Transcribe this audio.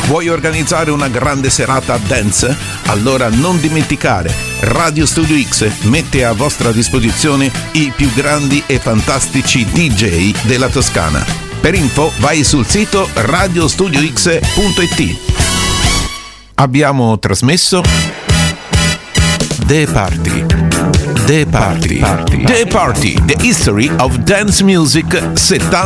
Vuoi organizzare una grande serata dance? Allora non dimenticare, Radio Studio X mette a vostra disposizione i più grandi e fantastici DJ della Toscana. Per info vai sul sito radiostudiox.it. Abbiamo trasmesso The Party, The History of Dance Music 70